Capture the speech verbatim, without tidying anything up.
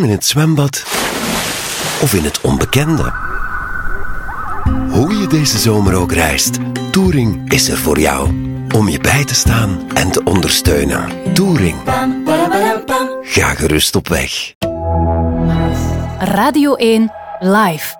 In het zwembad of in het onbekende. Hoe je deze zomer ook reist, Touring is er voor jou. Om je bij te staan en te ondersteunen. Touring. Ga gerust op weg. Radio één Live.